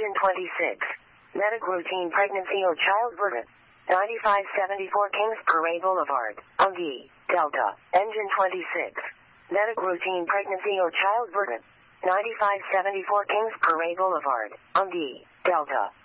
Engine 26. Medic routine pregnancy or childbirth. 9574 Kings Parade Boulevard, Ungi, Delta. Engine 26. Medic routine pregnancy or childbirth. 9574 Kings Parade Boulevard, Ungi, Delta.